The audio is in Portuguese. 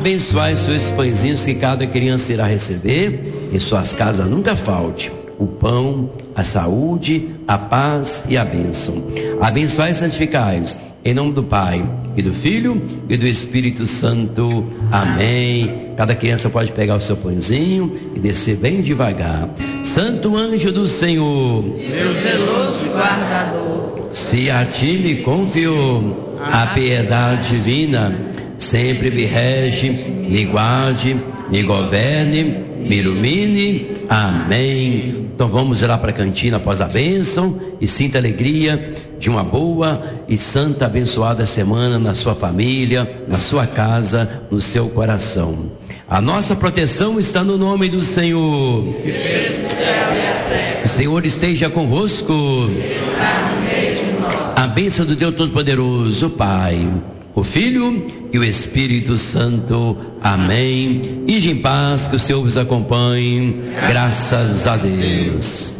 Abençoai seus pãezinhos que cada criança irá receber, em suas casas nunca falte o pão, a saúde, a paz e a bênção. Abençoai e santificai-os, em nome do Pai, e do Filho, e do Espírito Santo. Amém. Cada criança pode pegar o seu pãezinho e descer bem devagar. Santo anjo do Senhor, meu zeloso guardador, se a ti me confiou a piedade divina, sempre me rege, me guarde, me governe, me ilumine. Amém. Então vamos lá para a cantina após a bênção e sinta a alegria de uma boa e santa abençoada semana na sua família, na sua casa, no seu coração. A nossa proteção está no nome do Senhor. Que fez o céu e a terra. O Senhor esteja convosco. Está no meio de nós. A bênção do Deus Todo-Poderoso, Pai, o Filho e o Espírito Santo. Amém. Ide em paz, que o Senhor vos acompanhe. Graças a Deus.